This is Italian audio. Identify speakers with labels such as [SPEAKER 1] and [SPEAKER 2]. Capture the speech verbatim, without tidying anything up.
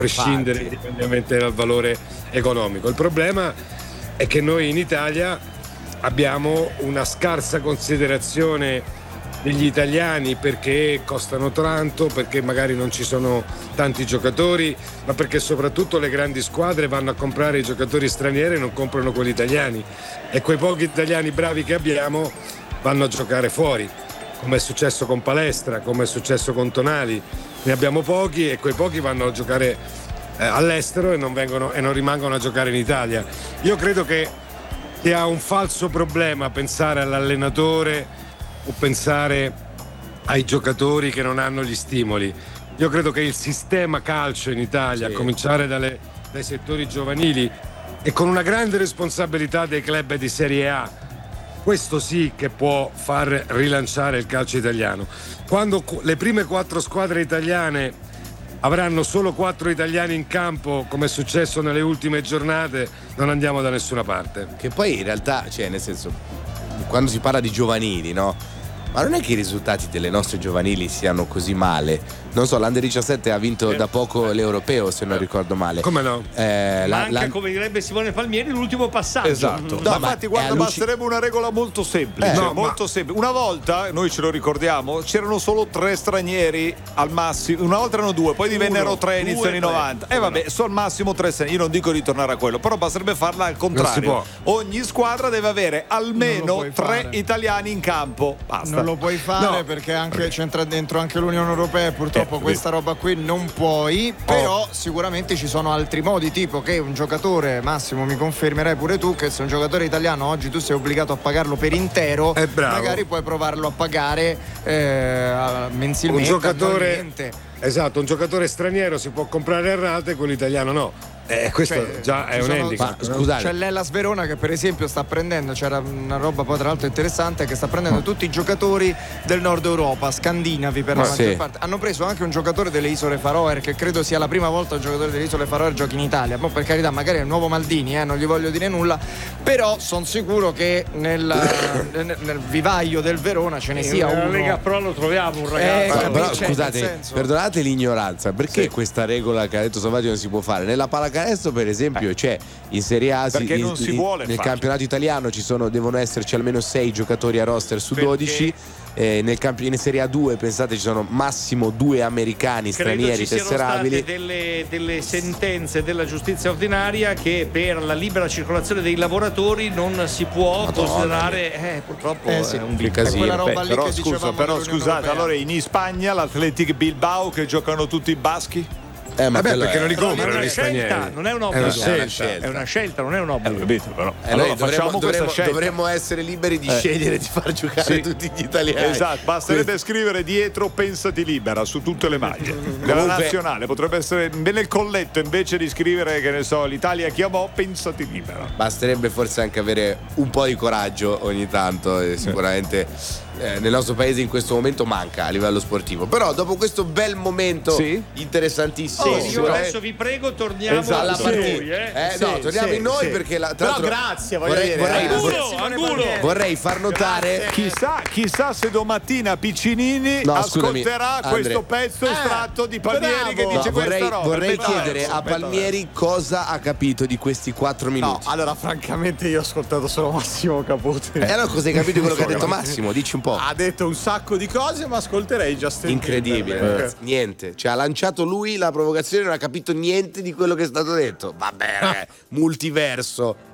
[SPEAKER 1] prescindere indipendentemente dal valore economico. Il problema è che noi in Italia abbiamo una scarsa considerazione degli italiani perché costano tanto, perché magari non ci sono tanti giocatori, ma perché soprattutto le grandi squadre vanno a comprare i giocatori stranieri e non comprano quelli italiani, e quei pochi italiani bravi che abbiamo vanno a giocare fuori, come è successo con Palestra, come è successo con Tonali. Ne abbiamo pochi e quei pochi vanno a giocare eh, all'estero e non, vengono, e non rimangono a giocare in Italia. Io credo che sia un falso problema pensare all'allenatore o pensare ai giocatori che non hanno gli stimoli. Io credo che il sistema calcio in Italia, sì, a cominciare dalle, dai settori giovanili e con una grande responsabilità dei club di Serie A, questo sì che può far rilanciare il calcio italiano. Quando le prime quattro squadre italiane avranno solo quattro italiani in campo, come è successo nelle ultime giornate, non andiamo da nessuna parte.
[SPEAKER 2] Che poi in realtà, cioè nel senso, quando si parla di giovanili, no? Ma non è che i risultati delle nostre giovanili siano così male. Non so, l'Under diciassette ha vinto da poco l'Europeo, se non ricordo male.
[SPEAKER 1] Come no?
[SPEAKER 3] Eh, Manca, la, la... come direbbe Simone Palmieri, l'ultimo passaggio.
[SPEAKER 4] Esatto. No, ma infatti, guarda, alluci... basterebbe una regola molto semplice. Eh, no, molto ma... semplice. Una volta, noi ce lo ricordiamo, c'erano solo tre stranieri al massimo. Una volta erano due, poi divennero Uno, tre inizio anni novanta. E eh, vabbè, sono al massimo tre stranieri. Io non dico di tornare a quello, però basterebbe farla al contrario. Ogni squadra deve avere almeno tre fare. italiani in campo. Basta.
[SPEAKER 5] Non lo puoi fare, no, perché anche c'entra dentro anche l'Unione Europea e purtroppo eh, questa roba qui non puoi, però oh. sicuramente ci sono altri modi, tipo che un giocatore, Massimo mi confermerai pure tu, che se un giocatore italiano oggi tu sei obbligato a pagarlo per intero,
[SPEAKER 1] eh,
[SPEAKER 5] magari puoi provarlo a pagare eh, mensilmente.
[SPEAKER 1] Un giocatore, esatto, un giocatore straniero si può comprare a rate, quello italiano no. Eh, questo cioè, già è un sono, handicap.
[SPEAKER 5] Ma, scusate. C'è l'Hellas Verona che per esempio sta prendendo, c'era una roba poi tra l'altro interessante, che sta prendendo oh. tutti i giocatori del nord Europa, scandinavi per ma la maggior sì. parte. Hanno preso anche un giocatore delle isole Faroe, che credo sia la prima volta un giocatore delle isole Faroe giochi in Italia. Ma per carità, magari è il nuovo Maldini, eh, non gli voglio dire nulla, però sono sicuro che nel, nel, nel vivaio del Verona ce ne sia
[SPEAKER 3] nella
[SPEAKER 5] uno.
[SPEAKER 3] Lega Pro lo troviamo un ragazzo.
[SPEAKER 2] Eh, però scusate, perdonate l'ignoranza, perché sì. questa regola che ha detto Salvaggio non si può fare? Nella pallacanestro per esempio eh. c'è in Serie A,
[SPEAKER 4] perché
[SPEAKER 2] in,
[SPEAKER 4] non si
[SPEAKER 2] in,
[SPEAKER 4] vuole
[SPEAKER 2] nel
[SPEAKER 4] fare.
[SPEAKER 2] campionato italiano ci sono, devono esserci almeno sei giocatori a roster su
[SPEAKER 4] perché?
[SPEAKER 2] dodici. Eh, nel camp- in Serie A due pensate ci sono massimo due americani
[SPEAKER 3] Credo
[SPEAKER 2] stranieri
[SPEAKER 3] ci
[SPEAKER 2] tesserabili.
[SPEAKER 3] Delle, delle sentenze della giustizia ordinaria che per la libera circolazione dei lavoratori non si può Madonna. considerare eh, purtroppo
[SPEAKER 5] eh, sì.
[SPEAKER 3] è un
[SPEAKER 2] casino.
[SPEAKER 5] Quella roba
[SPEAKER 4] Beh,
[SPEAKER 5] lì
[SPEAKER 4] però
[SPEAKER 5] che
[SPEAKER 4] scusa, però scusate, allora in Spagna l'Athletic Bilbao che giocano tutti i baschi?
[SPEAKER 2] Eh, ma
[SPEAKER 1] Vabbè, perché non li
[SPEAKER 3] però
[SPEAKER 1] comprano
[SPEAKER 3] è
[SPEAKER 1] gli
[SPEAKER 3] una scelta,
[SPEAKER 1] stranieri.
[SPEAKER 3] non è un
[SPEAKER 1] È
[SPEAKER 3] obbligo,
[SPEAKER 1] una scelta.
[SPEAKER 3] è una scelta, non è un obbligo.
[SPEAKER 4] Eh, capito, però.
[SPEAKER 2] Eh,
[SPEAKER 4] allora
[SPEAKER 2] noi
[SPEAKER 4] facciamo
[SPEAKER 2] dovremmo,
[SPEAKER 4] questa
[SPEAKER 2] dovremmo,
[SPEAKER 4] scelta.
[SPEAKER 2] dovremmo essere liberi di
[SPEAKER 4] eh.
[SPEAKER 2] scegliere di far giocare
[SPEAKER 4] sì.
[SPEAKER 2] tutti gli italiani.
[SPEAKER 4] Esatto, basterebbe scrivere dietro pensati libera su tutte le maglie della
[SPEAKER 2] Comunque,
[SPEAKER 4] nazionale, potrebbe essere nel colletto, invece di scrivere, che ne so, l'Italia chiamò pensati libera.
[SPEAKER 2] Basterebbe forse anche avere un po' di coraggio ogni tanto, e sicuramente eh, nel nostro paese in questo momento manca a livello sportivo. Però dopo questo bel momento
[SPEAKER 4] sì.
[SPEAKER 2] interessantissimo,
[SPEAKER 3] oh, io adesso vi prego torniamo
[SPEAKER 4] esatto.
[SPEAKER 3] alla
[SPEAKER 4] sì.
[SPEAKER 3] partita. Eh?
[SPEAKER 2] Eh,
[SPEAKER 4] sì,
[SPEAKER 2] no, torniamo
[SPEAKER 4] sì,
[SPEAKER 2] in noi
[SPEAKER 4] sì.
[SPEAKER 2] perché la, tra
[SPEAKER 5] però
[SPEAKER 2] l'altro,
[SPEAKER 5] grazie, voglio
[SPEAKER 2] vorrei,
[SPEAKER 5] dire,
[SPEAKER 2] vorrei,
[SPEAKER 3] Angulo, Angulo.
[SPEAKER 2] vorrei far notare
[SPEAKER 4] chissà, chissà se domattina Piccinini
[SPEAKER 2] no,
[SPEAKER 4] ascolterà
[SPEAKER 2] scusami,
[SPEAKER 4] questo
[SPEAKER 2] Andre.
[SPEAKER 4] pezzo estratto di Palmieri
[SPEAKER 5] bravo.
[SPEAKER 4] che dice
[SPEAKER 2] no, vorrei,
[SPEAKER 4] questa roba.
[SPEAKER 2] vorrei
[SPEAKER 4] Aspetta,
[SPEAKER 2] chiedere
[SPEAKER 4] aspetta,
[SPEAKER 2] a Palmieri
[SPEAKER 4] aspetta.
[SPEAKER 2] cosa ha capito di questi quattro minuti.
[SPEAKER 5] No, allora francamente io ho ascoltato solo Massimo Caputo.
[SPEAKER 2] E allora cosa hai capito di quello che ha detto Massimo? Dici un po'.
[SPEAKER 5] Ha detto un sacco di cose, ma ascolterei Justin
[SPEAKER 2] Incredibile,
[SPEAKER 5] Timberlake.
[SPEAKER 2] eh. niente. Cioè, ha lanciato lui la provocazione e non ha capito niente di quello che è stato detto. Vabbè, ragazzi, multiverso.